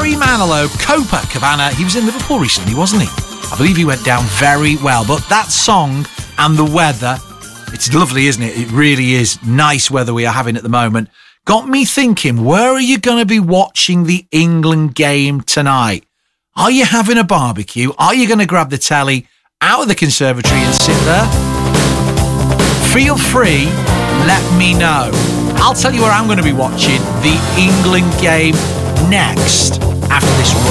Barry Manilow, Copacabana. He was in Liverpool recently, wasn't he? I believe he went down very well. But that song and the weather, it's lovely, isn't it? It really is nice weather we are having at the moment. Got me thinking, where are you going to be watching the England game tonight? Are you having a barbecue? Are you going to grab the telly out of the conservatory and sit there? Feel free, let me know. I'll tell you where I'm going to be watching the England game next after this